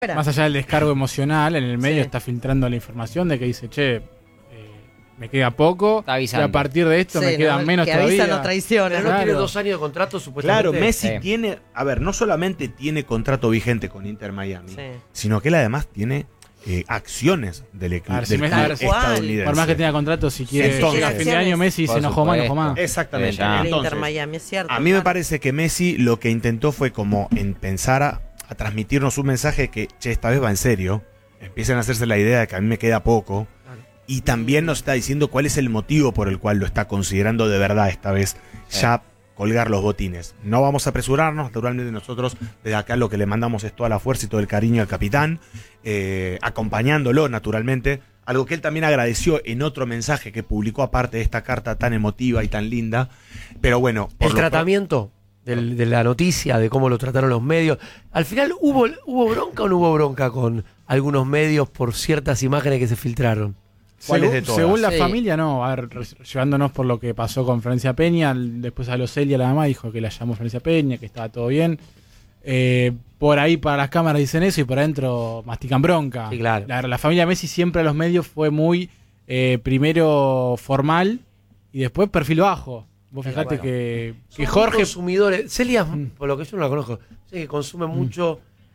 Más allá del descargo emocional, en el medio está filtrando la información de que dice, che, me queda poco, y a partir de esto me queda menos que todavía. Avisa, no traiciona. Pero no tiene 2 años de contrato, supuestamente. Claro, Messi tiene, a ver, no solamente tiene contrato vigente con Inter Miami, sino que él además tiene acciones del equipo estadounidense. Por más que tenga contrato, si quiere llegar a fin de año, Messi se enojó más. Exactamente. El Inter Miami, es cierto. A mí me parece que Messi lo que intentó fue como pensar a transmitirnos un mensaje que, che, esta vez va en serio. Empiecen a hacerse la idea de que a mí me queda poco. Y también nos está diciendo cuál es el motivo por el cual lo está considerando de verdad esta vez ya colgar los botines. No vamos a apresurarnos, naturalmente nosotros desde acá lo que le mandamos es toda la fuerza y todo el cariño al capitán, acompañándolo naturalmente, algo que él también agradeció en otro mensaje que publicó aparte de esta carta tan emotiva y tan linda. Pero bueno, el tratamiento de la noticia, de cómo lo trataron los medios, al final ¿hubo bronca o no hubo bronca con algunos medios por ciertas imágenes que se filtraron? Según la familia, no. A ver, llevándonos por lo que pasó con Florencia Peña, después a Locelia, la mamá, dijo que la llamó Florencia Peña, que estaba todo bien. Por ahí para las cámaras dicen eso y por adentro mastican bronca. Sí, claro. La familia Messi siempre a los medios fue muy primero formal y después perfil bajo. Vos fijate que Jorge... consumidores. Celia, por lo que yo no la conozco, sé que consume mucho...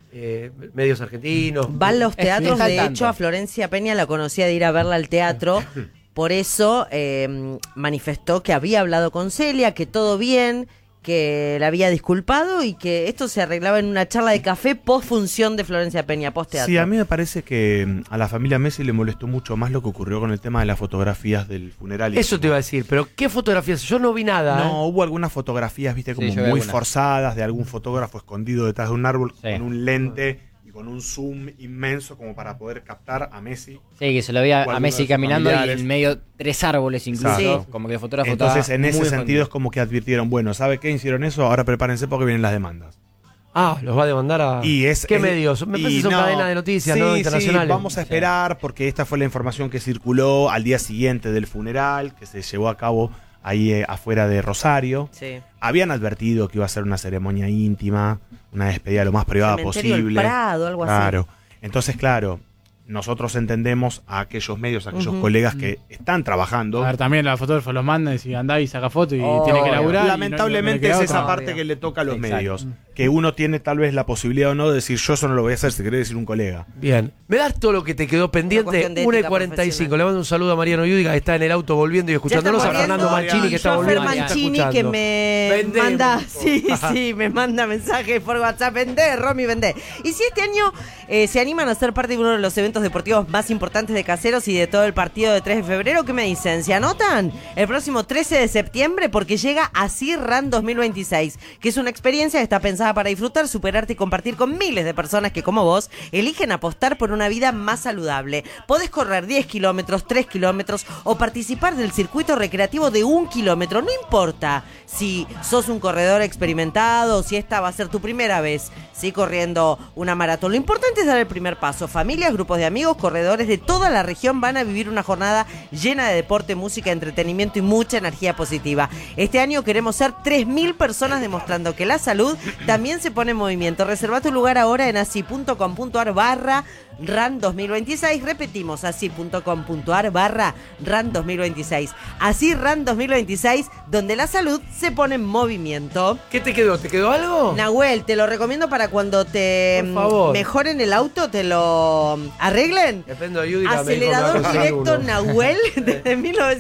medios argentinos. Van los teatros, de hecho a Florencia Peña la conocía de ir a verla al teatro, por eso manifestó que había hablado con Celia, que todo bien, que la había disculpado y que esto se arreglaba en una charla de café post función de Florencia Peña, post teatro. Sí, a mí me parece que a la familia Messi le molestó mucho más lo que ocurrió con el tema de las fotografías del funeral. Eso te iba a decir, pero ¿qué fotografías? Yo no vi nada. No, hubo algunas fotografías, viste, como muy forzadas de algún fotógrafo escondido detrás de un árbol con un lente y con un zoom inmenso como para poder captar a Messi. Sí, que se lo veía a Messi caminando y en medio 3 árboles incluso, sí. Como que el fotógrafo entonces en ese sentido escondido. es como que advirtieron, bueno, ¿sabe qué? Hicieron eso, ahora prepárense porque vienen las demandas. Ah, los va a demandar a... ¿Qué medios? Me parece que son cadenas de noticias, ¿no? Internacionales. Sí, vamos a esperar porque esta fue la información que circuló al día siguiente del funeral que se llevó a cabo ahí afuera de Rosario. Sí. Habían advertido que iba a ser una ceremonia íntima, una despedida lo más privada posible. El Prado, algo así. Entonces, claro, nosotros entendemos a aquellos medios, a aquellos colegas que están trabajando. A ver, también la fotógrafa los manda y dice, andá y saca foto y tiene que laburar. Lamentablemente es esa parte que le toca a los medios. Que uno tiene tal vez la posibilidad o no de decir, yo eso no lo voy a hacer, si querés decir un colega. Bien. ¿Me das todo lo que te quedó pendiente? 1:45. Le mando un saludo a Mariano Yudica, que está en el auto volviendo y escuchándonos. A Fernando Mancini, que está volviendo. Mancini, que me manda, me manda mensajes por WhatsApp. Vendé, Romy, vendé. Y si este año se animan a ser parte de uno de los eventos deportivos más importantes de Caseros y de todo el partido de 3 de febrero, ¿qué me dicen? ¿Se anotan? El próximo 13 de septiembre, porque llega Así Run 2026, que es una experiencia que está pensada para disfrutar, superarte y compartir con miles de personas que, como vos, eligen apostar por una vida más saludable. Podés correr 10 kilómetros, 3 kilómetros o participar del circuito recreativo de 1 kilómetro. No importa si sos un corredor experimentado o si esta va a ser tu primera vez, ¿sí? Corriendo una maratón. Lo importante es dar el primer paso. Familias, grupos de amigos, corredores de toda la región van a vivir una jornada llena de deporte, música, entretenimiento y mucha energía positiva. Este año queremos ser 3.000 personas demostrando que la salud también se pone en movimiento. Reserva tu lugar ahora en así.com.ar/RUN 2026. Repetimos, así.com.ar/RUN 2026. Así RUN 2026, donde la salud se pone en movimiento. ¿Qué te quedó? ¿Te quedó algo? Nahuel, te lo recomiendo para cuando te mejoren el auto, te lo arreglen. Depende de Yudica. Acelerador directo Nahuel, desde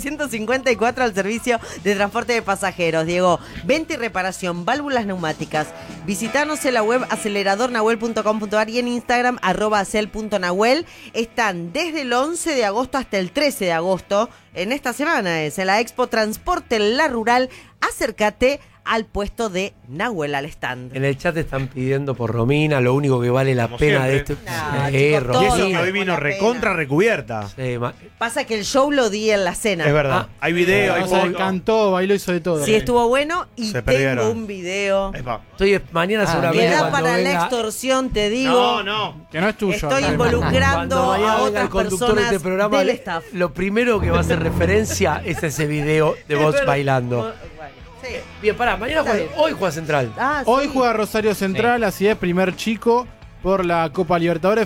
1954 al servicio de transporte de pasajeros. Diego, venta y reparación, válvulas neumáticas. Visitanos en la web aceleradornahuel.com.ar y en Instagram @acel.nahuel. Están desde el 11 de agosto hasta el 13 de agosto. En esta semana es en la Expo Transporte La Rural. Acércate al puesto de Nahuel, al stand. En el chat están pidiendo por Romina, lo único que vale la pena siempre. de esto. Y eso que hoy vino recontra recubierta. Sí, pasa que el show lo di en la cena. Es verdad. Hay video, hay fotos. Cantó, bailó, hizo de todo. Sí, estuvo bueno y Se tengo perdieron. un video. Mañana seguramente. Queda para la extorsión, te digo. No. Que no es tuyo. Estoy involucrando a otras personas de este programa, del staff. Lo primero que va a hacer referencia es ese video de vos bailando. Sí. Bien, pará, mañana hoy juega Central. Hoy juega Rosario Central, así es, primer chico. por la Copa Libertadores.